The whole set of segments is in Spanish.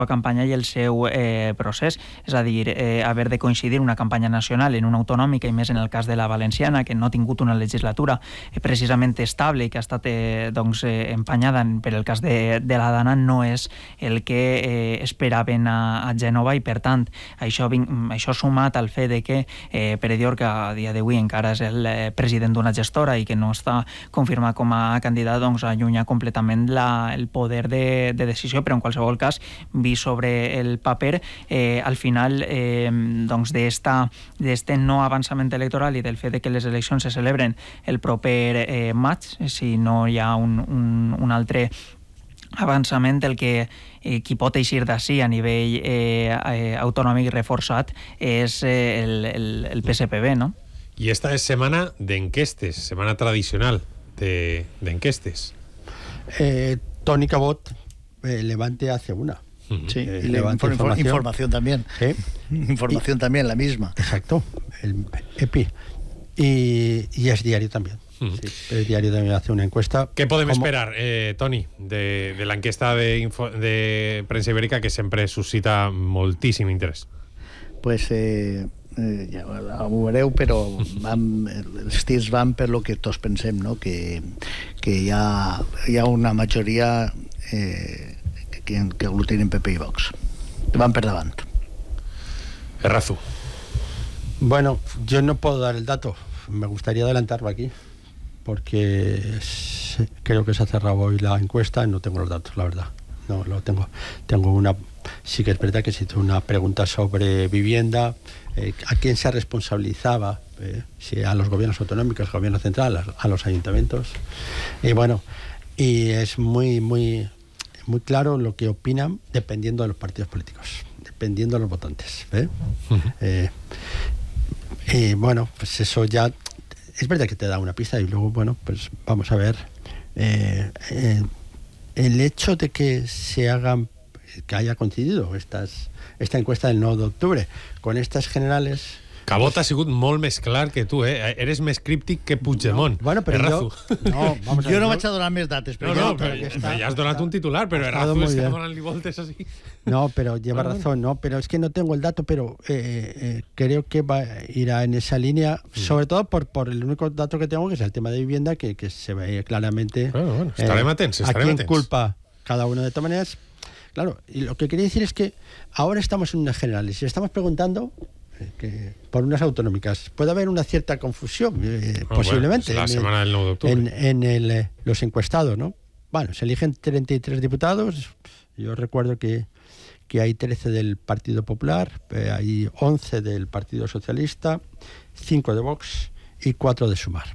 campanya i el seu procés, és a dir, haver de coincidir una campanya nacional en una autonòmica i més en el cas de la valenciana, que no ha tingut una legislatura precisament estable i que ha estat empanyada per el cas de la Dana, no és el que esperaven a Gènova i per tant això sumat al fet de que Pere Dior, que a dia d'avui encara és el president d'una gestora i que no està confirmat com a candidat, doncs allunya completament el poder de decisió, però en qualsevol cas sobre el paper, al final d'este no avançament electoral i del fet de que les eleccions se celebren el proper maig, si no hi ha un altre avançament, el que qui pot eixir d'ací a nivell autonòmic reforçat és el PSPB, no? Y esta es semana de enquestes, semana tradicional de enquestes. Toni Cabot, Levante hace una. Sí, y Levante información también. ¿Sí? Información también, la misma. Exacto, el EPI. Y Es Diario también. Sí, El Diario también hace una encuesta. ¿Qué podemos esperar, Toni, de la enquesta de Premsa Ibèrica, que sempre suscita moltíssim interès? Pues ja ho veureu, però els tirs van per lo que tots pensem, no? Que hi ha una majoria que aglutinen PP i Vox. Van per davant. Errazu. Bueno, yo no puedo dar el dato. Me gustaría adelantarlo aquí, porque creo que se ha cerrado hoy la encuesta y no tengo los datos, la verdad. No lo tengo. Tengo una... Sí que es verdad que se hizo una pregunta sobre vivienda, a quién se responsabilizaba, si a los gobiernos autonómicos, al gobierno central, a los ayuntamientos. Y bueno, y es muy claro lo que opinan dependiendo de los partidos políticos, dependiendo de los votantes. Y bueno, pues eso ya es verdad que te da una pista y luego, bueno, pues vamos a ver. El hecho de que que haya coincidido esta encuesta del 9 de octubre con estas generales... Cabot ha sigut molt més clar que tu, Eres més críptic que Puigdemont. No, bueno, però jo no vaig a donar més dates. Però ya has donat un titular, pero Errazu es que donan-li voltes así. No, pero lleva razón, ¿no? Pero es que no tengo el dato, pero creo que irá en esa línea, sobre todo por el único dato que tengo, que es el tema de vivienda, que se ve claramente estarem atents, a quién culpa cada uno. De todas maneras, claro, y lo que quería decir es que ahora estamos en unas generales y estamos preguntando que por unas autonómicas puede haber una cierta confusión, posiblemente. Bueno, la semana del 9 de octubre. En los encuestados, ¿no? Bueno, se eligen 33 diputados. Yo recuerdo que hay 13 del Partido Popular, hay 11 del Partido Socialista, 5 de Vox y 4 de Sumar.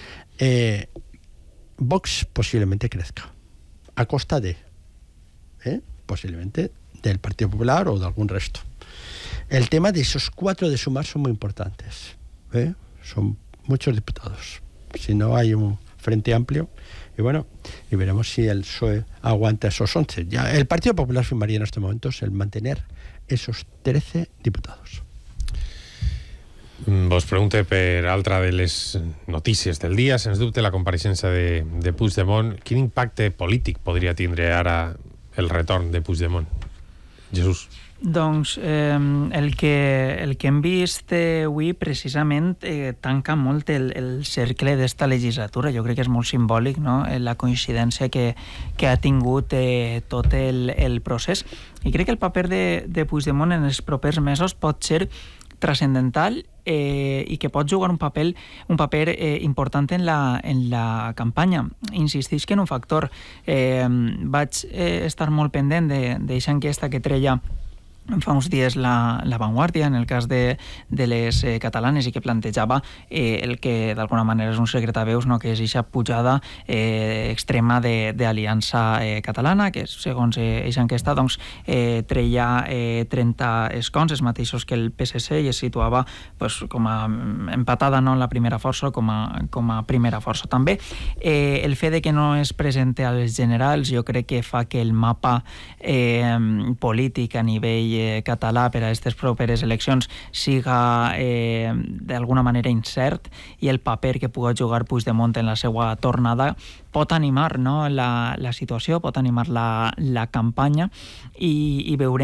Vox posiblemente crezca, a costa de, posiblemente, del Partido Popular o de algún resto. El tema de esos 4 de Sumar son muy importantes. Son muchos diputados. Si no hay un frente amplio, y bueno, y veremos si el PSOE aguanta esos 11. Ya el Partido Popular firmaría en estos momentos el mantener esos 13 diputados. Vos pregunte per altra de les notícies del dia, sens dubte la compareixença de Puigdemont. Quin impacte polític podria tindre ara el retorn de Puigdemont? Jesús. Doncs el que hem vist avui precisament tanca molt el cercle d'esta legislatura. Jo crec que és molt simbòlic, no? La coincidència que ha tingut tot el procés. I crec que el paper de Puigdemont en els propers mesos pot ser transcendental i que pot jugar un paper important en la campanya. Insistisc en un factor. Vaig estar molt pendent d'aquesta enquesta que treia fa uns dies la Vanguardia en el cas de les catalanes i que plantejava el que d'alguna manera és un secret a veus, no? Que és aquesta pujada extrema d'Aliança Catalana, que segons aquesta enquesta doncs, treia 30 escons, els mateixos que el PSC, i es situava pues, com a empatada, no, en la primera força, com a primera força. També el fet de que no es presente als generals jo crec que fa que el mapa polític a nivell Consell català per a aquestes properes eleccions siga d'alguna manera incert i el paper que pugui jugar Puigdemont en la seva tornada pot animar, no, la situació, pot animar la campanya i veurem